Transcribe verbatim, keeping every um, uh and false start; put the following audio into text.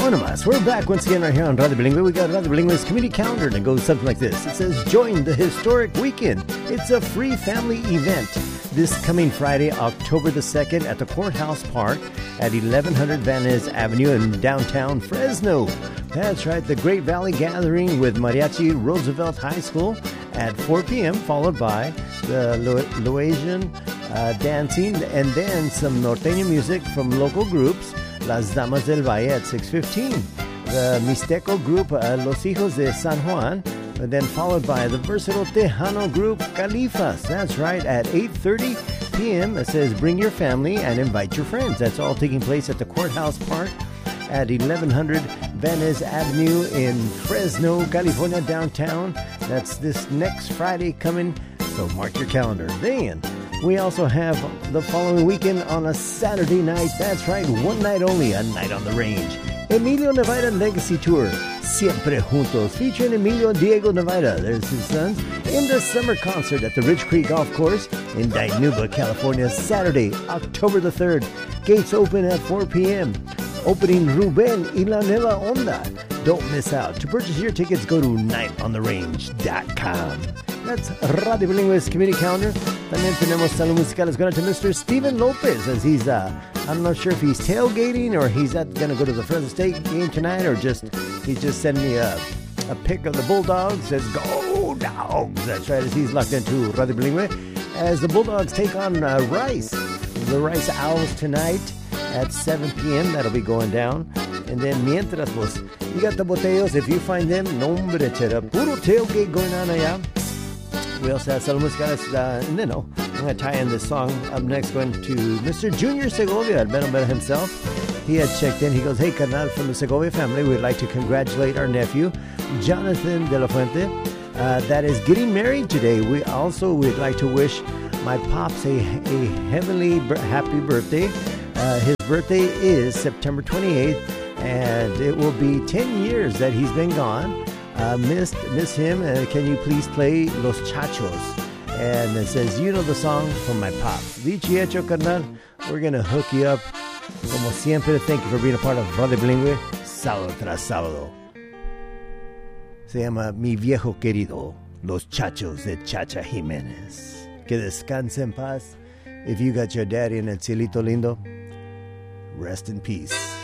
Bueno mas, we're back once again right here on Radio Bilingüe. We got Radio Bilingüe's community calendar and it goes something like this. It says, join the historic weekend. It's a free family event this coming Friday, October the second at the Courthouse Park at eleven hundred Van Ness Avenue in downtown Fresno. That's right, the Great Valley Gathering with Mariachi Roosevelt High School at four p.m., followed by the Lo- Loasian uh, dancing and then some norteño music from local groups. Las Damas del Valle at six fifteen. The Mixteco group, uh, Los Hijos de San Juan, and then followed by the versatile Tejano group, Califas. That's right, at eight thirty p.m. It says, bring your family and invite your friends. That's all taking place at the Courthouse Park at eleven hundred Van Ness Avenue in Fresno, California, downtown. That's this next Friday coming, so mark your calendar. Then we also have the following weekend on a Saturday night. That's right, one night only, a night on the range. Emilio Nevada Legacy Tour, Siempre Juntos, featuring Emilio Diego Nevada, there's his sons, in the summer concert at the Ridge Creek Golf Course in Dinuba, California, Saturday, October the third. Gates open at four p.m. Opening Ruben y La Nueva Onda. Don't miss out. To purchase your tickets, go to night on the range dot com. That's Radio Bilingüe's community calendar. También tenemos salud musicales going to Mister Steven Lopez, as he's, uh, I'm not sure if he's tailgating or he's going to go to the Fresno State game tonight, or just, he's just sending me a, a pic of the Bulldogs. Says, go Dogs. That's right, as he's locked into Radio Bilingüe. As the Bulldogs take on uh, Rice. The Rice Owls tonight at seven p.m. That'll be going down. And then mientras, pues, you got the Botellos. If you find them, nombre chera, puro tailgate going on allá. We also have Salud Musicales, uh, and then, no, I'm going to tie in this song up next, going to Mister Junior Segovia, Albero Albero himself. He had checked in. He goes, hey, carnal, from the Segovia family, we'd like to congratulate our nephew, Jonathan De La Fuente, uh, that is getting married today. We also would like to wish my pops a, a heavenly happy birthday. Uh, his birthday is September twenty-eighth, and it will be ten years that he's been gone. Uh, miss, miss him, and can you please play Los Chachos? And it says, you know the song from my pops. Dicho y hecho, carnal, we're going to hook you up. Como siempre, thank you for being a part of Radio Bilingüe, sábado tras sábado. Se llama Mi Viejo Querido, Los Chachos de Chacha Jiménez. Que descanse en paz. If you got your daddy in el cielito lindo, rest in peace.